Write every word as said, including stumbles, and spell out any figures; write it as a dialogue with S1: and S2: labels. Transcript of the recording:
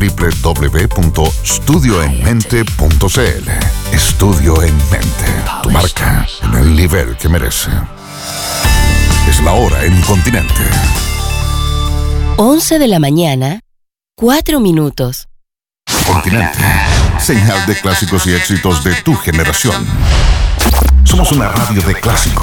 S1: w w w punto studio en mente punto c l. Estudio en Mente. Tu marca en el nivel que merece. Es la hora en un continente.
S2: once de la mañana, cuatro minutos.
S1: Continente. Señal de clásicos y éxitos de tu generación. Somos una radio de clásicos